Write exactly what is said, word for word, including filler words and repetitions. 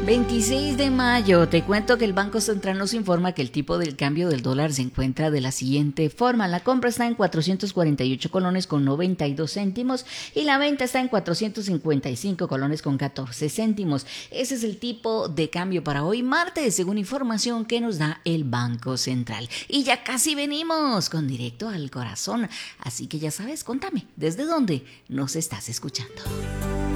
veintiséis de mayo, te cuento que el Banco Central nos informa que el tipo del cambio del dólar se encuentra de la siguiente forma. La compra está en cuatrocientos cuarenta y ocho colones con noventa y dos céntimos y la venta está en cuatrocientos cincuenta y cinco colones con catorce céntimos. Ese es el tipo de cambio para hoy martes, según información que nos da el Banco Central. Y ya casi venimos con Directo al Corazón, así que ya sabes, contame, ¿desde dónde nos estás escuchando?